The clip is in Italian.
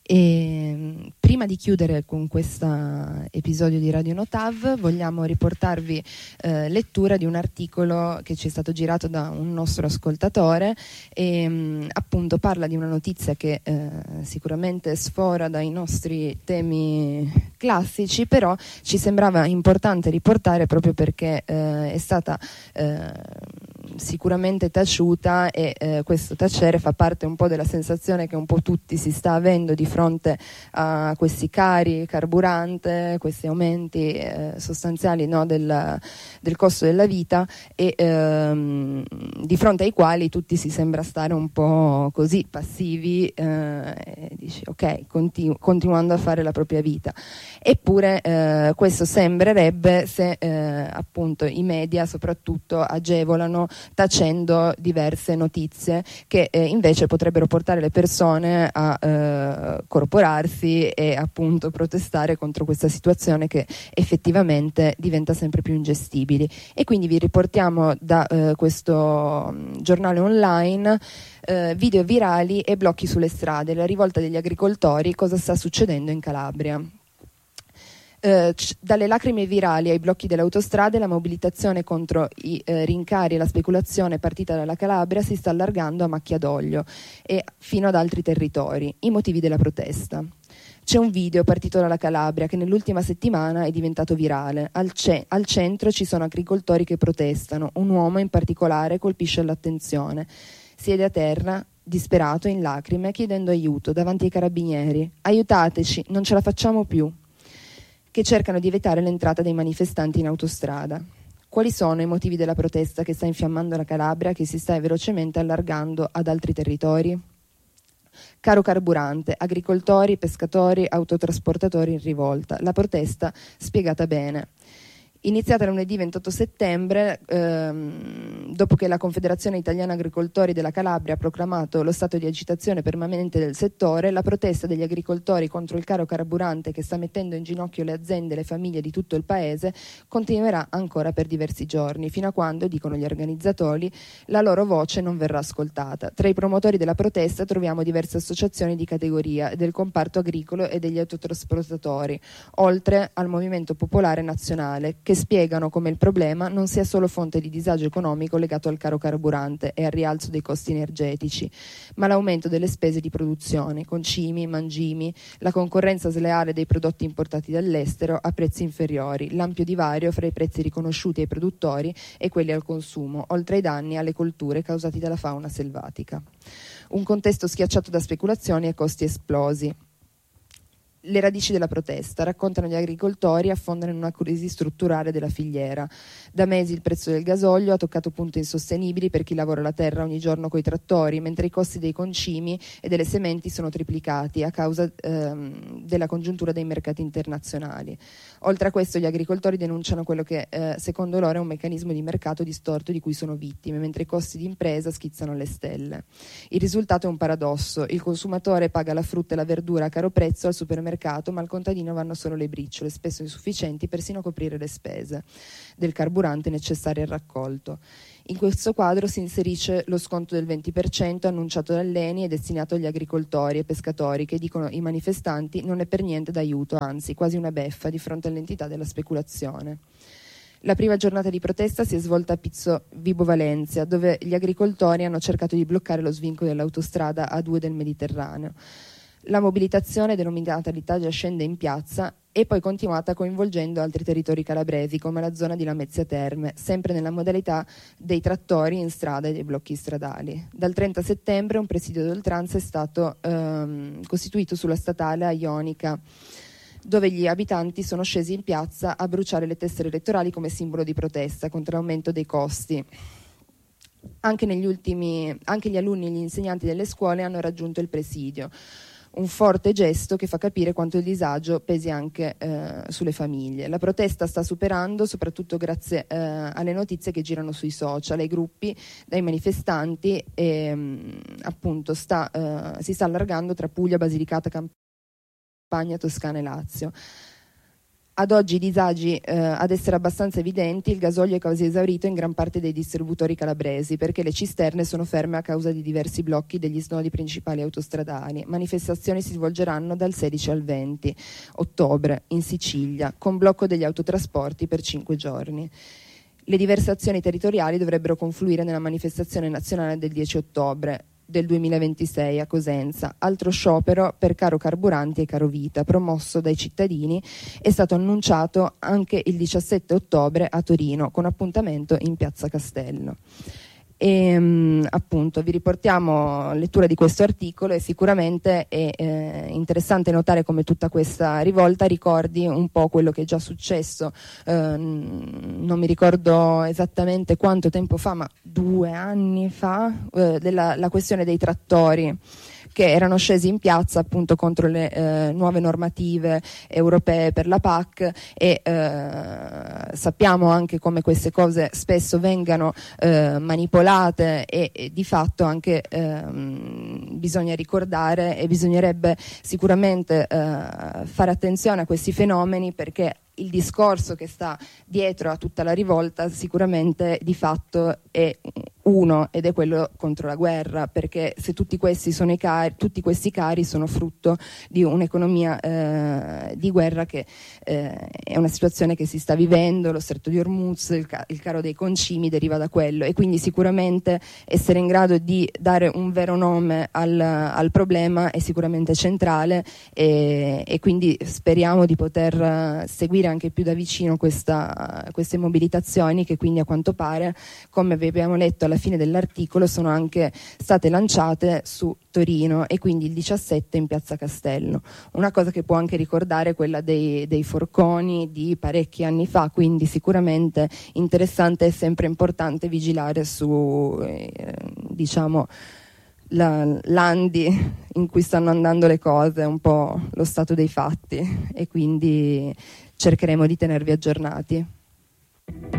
E prima di chiudere con questo episodio di Radio Notav vogliamo riportarvi lettura di un articolo che ci è stato girato da un nostro ascoltatore e appunto parla di una notizia che sicuramente sfora dai nostri temi classici, però ci sembrava importante riportare proprio perché è stata sicuramente taciuta e questo tacere fa parte un po' della sensazione che un po' tutti si sta avendo di fronte a questi cari carburante, questi aumenti sostanziali, no, del costo della vita e di fronte ai quali tutti si sembra stare un po' così passivi e dici ok, continuando a fare la propria vita. Eppure questo sembrerebbe se appunto i media soprattutto agevolano tacendo diverse notizie che invece potrebbero portare le persone a corporarsi e appunto protestare contro questa situazione che effettivamente diventa sempre più ingestibile. E quindi vi riportiamo da questo giornale online video virali e blocchi sulle strade, la rivolta degli agricoltori, cosa sta succedendo in Calabria. Dalle lacrime virali ai blocchi delle autostrade, la mobilitazione contro i rincari e la speculazione partita dalla Calabria si sta allargando a macchia d'olio e fino ad altri territori. I motivi della protesta. C'è un video partito dalla Calabria che nell'ultima settimana è diventato virale. Al centro ci sono agricoltori che protestano, un uomo in particolare colpisce l'attenzione. Siede a terra, disperato, in lacrime, chiedendo aiuto davanti ai carabinieri. Aiutateci, non ce la facciamo più. Che cercano di evitare l'entrata dei manifestanti in autostrada. Quali sono i motivi della protesta che sta infiammando la Calabria, che si sta velocemente allargando ad altri territori? Caro carburante, agricoltori, pescatori, autotrasportatori in rivolta. La protesta spiegata bene. Iniziata lunedì 28 settembre, dopo che la Confederazione Italiana Agricoltori della Calabria ha proclamato lo stato di agitazione permanente del settore, la protesta degli agricoltori contro il caro carburante che sta mettendo in ginocchio le aziende e le famiglie di tutto il paese continuerà ancora per diversi giorni, fino a quando, dicono gli organizzatori, la loro voce non verrà ascoltata. Tra i promotori della protesta troviamo diverse associazioni di categoria del comparto agricolo e degli autotrasportatori, oltre al Movimento Popolare Nazionale, che spiegano come il problema non sia solo fonte di disagio economico legato al caro carburante e al rialzo dei costi energetici, ma l'aumento delle spese di produzione, concimi, mangimi, la concorrenza sleale dei prodotti importati dall'estero a prezzi inferiori, l'ampio divario fra i prezzi riconosciuti ai produttori e quelli al consumo, oltre ai danni alle colture causati dalla fauna selvatica. Un contesto schiacciato da speculazioni e costi esplosi. Le radici della protesta, raccontano gli agricoltori, affondano in una crisi strutturale della filiera. Da mesi il prezzo del gasolio ha toccato punti insostenibili per chi lavora la terra ogni giorno coi trattori, mentre i costi dei concimi e delle sementi sono triplicati a causa della congiuntura dei mercati internazionali. Oltre a questo gli agricoltori denunciano quello che secondo loro è un meccanismo di mercato distorto di cui sono vittime, mentre i costi di impresa schizzano alle stelle. Il risultato è un paradosso: il consumatore paga la frutta e la verdura a caro prezzo al supermercato, ma al contadino vanno solo le briciole, spesso insufficienti persino a coprire le spese del carburante necessarie al raccolto. In questo quadro si inserisce lo sconto del 20% annunciato dall'ENI e destinato agli agricoltori e pescatori che, dicono i manifestanti, non è per niente d'aiuto, anzi quasi una beffa di fronte all'entità della speculazione. La prima giornata di protesta si è svolta a Pizzo Vibo Valencia, dove gli agricoltori hanno cercato di bloccare lo svincolo dell'autostrada A2 del Mediterraneo. La mobilitazione, denominata l'Italia scende in piazza, è poi continuata coinvolgendo altri territori calabresi come la zona di Lamezia Terme, sempre nella modalità dei trattori in strada e dei blocchi stradali. Dal 30 settembre un presidio d'oltranza è stato costituito sulla statale Ionica, dove gli abitanti sono scesi in piazza a bruciare le tessere elettorali come simbolo di protesta contro l'aumento dei costi. Anche gli alunni e gli insegnanti delle scuole hanno raggiunto il presidio. Un forte gesto che fa capire quanto il disagio pesi anche sulle famiglie. La protesta sta superando, soprattutto grazie alle notizie che girano sui social, ai gruppi, dai manifestanti e appunto si sta allargando tra Puglia, Basilicata, Campania, Toscana e Lazio. Ad oggi i disagi ad essere abbastanza evidenti, il gasolio è quasi esaurito in gran parte dei distributori calabresi perché le cisterne sono ferme a causa di diversi blocchi degli snodi principali autostradali. Manifestazioni si svolgeranno dal 16 al 20 ottobre in Sicilia con blocco degli autotrasporti per 5 giorni. Le diverse azioni territoriali dovrebbero confluire nella manifestazione nazionale del 10 ottobre del 2026 a Cosenza. Altro sciopero per caro carburanti e caro vita promosso dai cittadini è stato annunciato anche il 17 ottobre a Torino con appuntamento in Piazza Castello. E appunto vi riportiamo lettura di questo articolo e sicuramente è interessante notare come tutta questa rivolta ricordi un po' quello che è già successo, non mi ricordo esattamente quanto tempo fa, ma 2 anni fa, la questione dei trattori che erano scesi in piazza appunto contro le nuove normative europee per la PAC e sappiamo anche come queste cose spesso vengano manipolate e di fatto anche bisogna ricordare e bisognerebbe sicuramente fare attenzione a questi fenomeni perché il discorso che sta dietro a tutta la rivolta sicuramente di fatto è uno ed è quello contro la guerra, perché se tutti questi questi cari sono frutto di un'economia di guerra che è una situazione che si sta vivendo, lo stretto di Hormuz, il caro dei concimi deriva da quello e quindi sicuramente essere in grado di dare un vero nome al problema è sicuramente centrale e quindi speriamo di poter seguire anche più da vicino queste mobilitazioni che quindi a quanto pare, come vi abbiamo letto alla fine dell'articolo, sono anche state lanciate su Torino e quindi il 17 in Piazza Castello. Una cosa che può anche ricordare è quella dei forconi di parecchi anni fa, quindi sicuramente interessante e sempre importante vigilare su diciamo l'andi in cui stanno andando le cose, un po' lo stato dei fatti e quindi cercheremo di tenervi aggiornati.